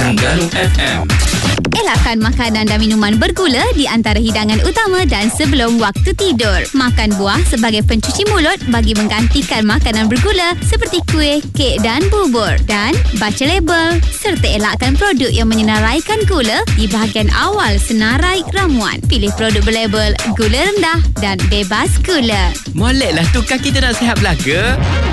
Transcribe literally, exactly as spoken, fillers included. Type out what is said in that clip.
Terengganu F M. Elakkan makanan dan minuman bergula di antara hidangan utama dan sebelum waktu tidur. Makan buah sebagai pencuci mulut bagi menggantikan makanan bergula seperti kuih, kek dan bubur. Dan baca label serta elakkan produk yang menyenaraikan gula di bahagian awal senarai ramuan. Pilih produk berlabel gula rendah dan bebas gula. Moleklah tukar kita nak sihat belaka.